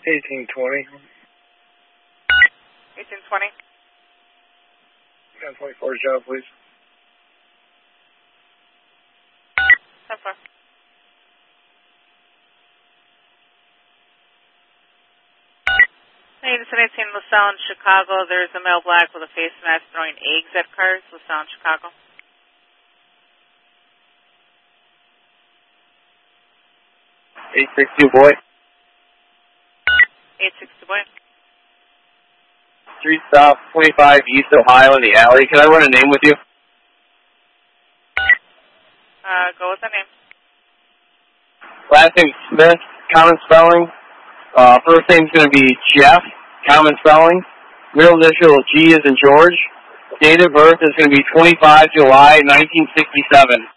1820. 1820. 1024 job, please. 10-4. Unit 18, LaSalle in Chicago. There's a male black with a face mask throwing eggs at cars. LaSalle in Chicago. 862 boy. 862 boy. Street stop 25 East Ohio in the alley. Can I run a name with you? Go with the name. Last name Smith, common spelling. First name's going to be Jeff, common spelling. Middle initial G is in George. Date of birth is going to be 25 July 1967.